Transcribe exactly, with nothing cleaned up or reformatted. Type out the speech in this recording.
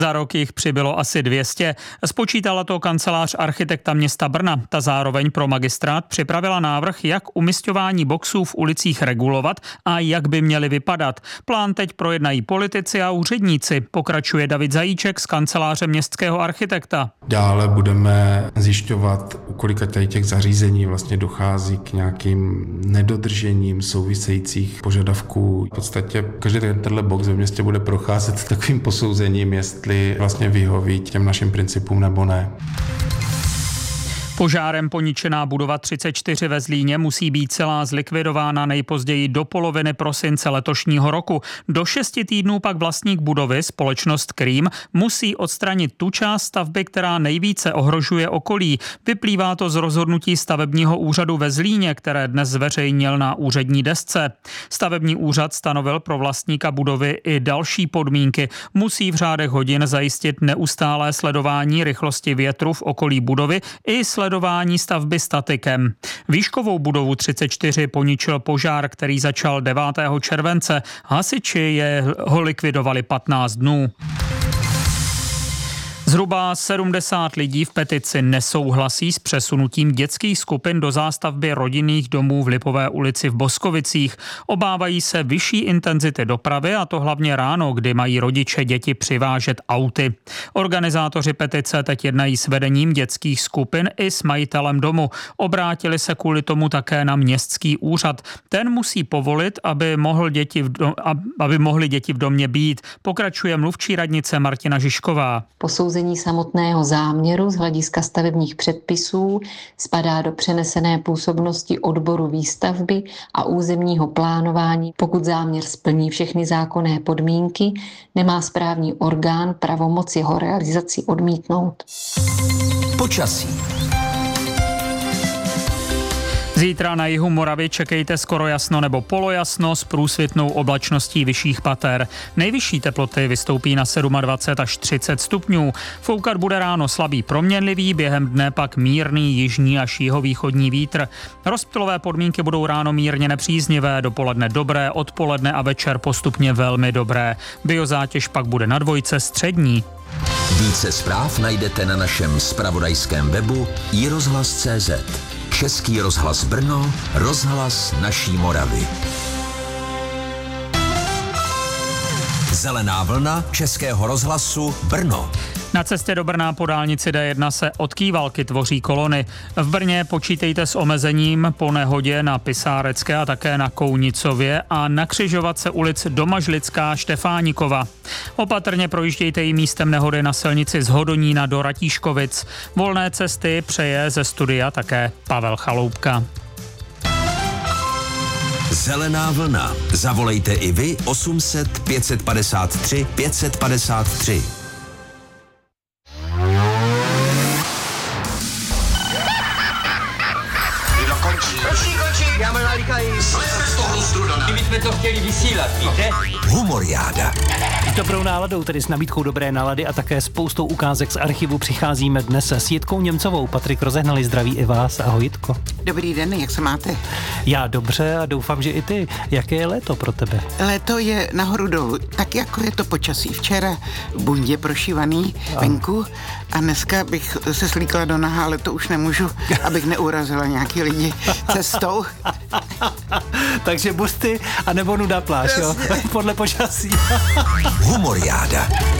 Za rok jich přibylo asi dvě stě. Spočítala to kancelář architekta města Brna. Ta zároveň pro magistrát připravila návrh, jak umisťování boxů v ulicích regulovat a jak by měly vypadat. Plán teď projednají politici a úředníci. Pokračuje David Zajíček z kanceláře městského architekta. Dále budeme zjišťovat, u kolika tady těch zařízení vlastně dochází k nějakým nedodržením souvisejících požadavků. V podstatě každý tenhle box ve městě bude procházet takovým posouzením, jestli vlastně vyhoví těm našim principům nebo ne. Požárem poničená budova třicet čtyři ve Zlíně musí být celá zlikvidována nejpozději do poloviny prosince letošního roku. Do šesti týdnů pak vlastník budovy, společnost Krým, musí odstranit tu část stavby, která nejvíce ohrožuje okolí. Vyplývá to z rozhodnutí stavebního úřadu ve Zlíně, které dnes zveřejnil na úřední desce. Stavební úřad stanovil pro vlastníka budovy i další podmínky. Musí v řádech hodin zajistit neustálé sledování rychlosti větru v okolí budovy i sledování stavby statikem. Výškovou budovu třicet čtyři poničil požár, který začal devátého července. Hasiči je ho likvidovali patnáct dnů. Zhruba sedmdesát lidí v petici nesouhlasí s přesunutím dětských skupin do zástavby rodinných domů v Lipové ulici v Boskovicích. Obávají se vyšší intenzity dopravy, a to hlavně ráno, kdy mají rodiče děti přivážet auty. Organizátoři petice teď jednají s vedením dětských skupin i s majitelem domu. Obrátili se kvůli tomu také na městský úřad. Ten musí povolit, aby, mohl děti v dom, aby mohly děti v domě být. Pokračuje mluvčí radnice Martina Žižková. Posouzení samotného záměru z hlediska stavebních předpisů spadá do přenesené působnosti odboru výstavby a územního plánování. Pokud záměr splní všechny zákonné podmínky, nemá správní orgán pravomoc jeho realizaci odmítnout. Počasí. Zítra na jihu Moravy čekejte skoro jasno nebo polojasno s průsvitnou oblačností vyšších pater. Nejvyšší teploty vystoupí na dvacet sedm až třicet stupňů. Foukat bude ráno slabý proměnlivý, během dne pak mírný jižní až jihovýchodní vítr. Rozptylové podmínky budou ráno mírně nepříznivé, dopoledne dobré, odpoledne a večer postupně velmi dobré. Biozátěž pak bude na dvojce střední. Více zpráv najdete na našem zpravodajském webu i rozhlas tečka cé zet. Český rozhlas Brno, rozhlas naší Moravy. Zelená vlna Českého rozhlasu Brno. Na cestě do Brna po dálnici D jedna se od Kývalky tvoří kolony. V Brně počítejte s omezením po nehodě na Pisárecké a také na Kounicově a na křižovatce ulic Domažlická Štefánikova. Opatrně projíždějte i místem nehody na silnici z Hodonína do Ratíškovic. Volné cesty přeje ze studia také Pavel Chaloupka. Zelená vlna. Zavolejte i vy osm set pět padesát tři pět padesát tři. Končí, končí, já mám nalíkají. Slejte z toho strudana. My jsme to chtěli vysílat, víte? Humoriáda. Dobrou náladou, tedy s nabídkou dobré nálady a také spoustou ukázek z archivu přicházíme dnes s Jitkou Němcovou. Patrik Rozehnalý zdraví i vás. Ahoj, Jitko. Dobrý den, jak se máte? Já dobře a doufám, že i ty. Jaké je léto pro tebe? Léto je nahoru dolů, tak jako je to počasí. Včera bundě prošívaný venku a dneska bych se slíkla do naha, ale to už nemůžu, abych neurazila nějaký lidi cestou. Takže busty a nebo nuda pláž, jo? Podle počasí. Humoriáda.